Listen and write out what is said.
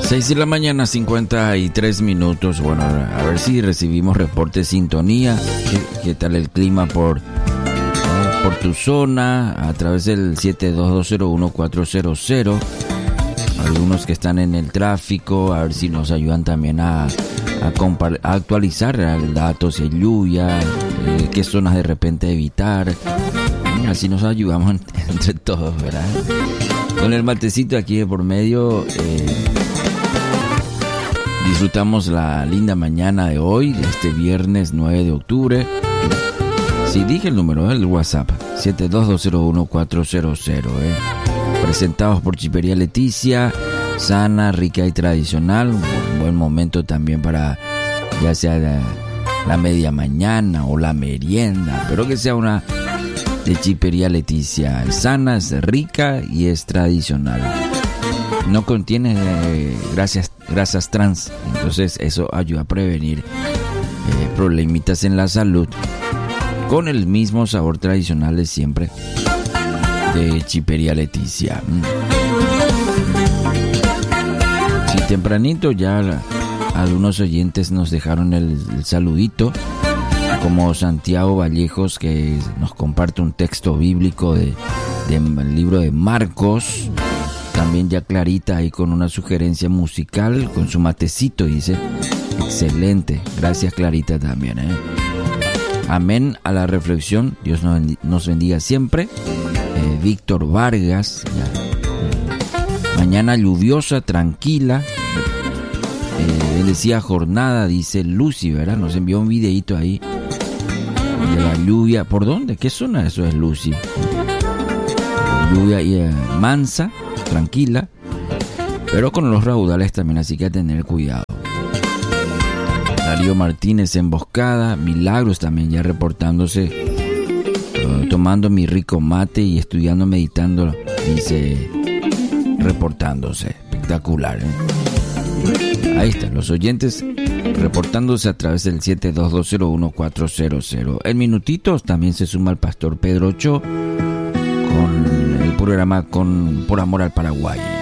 6 de la mañana, 53 minutos. Bueno, a ver si recibimos reporte de sintonía. ¿Qué tal el clima por tu zona? A través del 72201-400. Algunos que están en el tráfico, a ver si nos ayudan también a actualizar datos de lluvia, qué zonas de repente evitar. Así nos ayudamos entre todos, ¿verdad? Con el matecito aquí de por medio, disfrutamos la linda mañana de hoy, este viernes 9 de octubre. Sí, dije el número del WhatsApp, 72201-400. Presentados por Chipería Leticia, sana, rica y tradicional. Un buen momento también para ya sea la media mañana o la merienda, pero que sea una de Chipería Leticia. Es sana, es rica y es tradicional. No contiene grasas trans, entonces eso ayuda a prevenir problemitas en la salud, con el mismo sabor tradicional de siempre de Chipería Leticia. Sí, tempranito ya algunos oyentes nos dejaron el saludito, como Santiago Vallejos, que nos comparte un texto bíblico del libro de Marcos. También ya Clarita ahí con una sugerencia musical, con su matecito, dice. Excelente, gracias Clarita también. Amén a la reflexión, Dios nos bendiga siempre. Víctor Vargas, ya. Mañana lluviosa, tranquila. Decía jornada, dice Lucy, ¿verdad? Nos envió un videito ahí de la lluvia. ¿Por dónde? ¿Qué zona eso es, Lucy? Lluvia mansa, tranquila, pero con los raudales también, así que a tener cuidado. Darío Martínez, emboscada. Milagros también ya reportándose, tomando mi rico mate y estudiando, meditando, dice, reportándose. Espectacular, Ahí están los oyentes reportándose a través del 72201-400. En minutitos también se suma el pastor Pedro Ocho con el programa Por Amor al Paraguay.